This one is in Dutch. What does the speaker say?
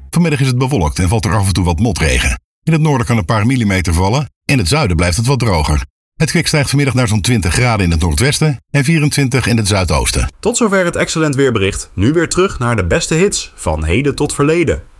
Vanmiddag is het bewolkt en valt er af en toe wat motregen. In het noorden kan een paar millimeter vallen. In het zuiden blijft het wat droger. Het kwik stijgt vanmiddag naar zo'n 20 graden in het noordwesten en 24 in het zuidoosten. Tot zover het Excellent Weerbericht. Nu weer terug naar de beste hits van heden tot verleden.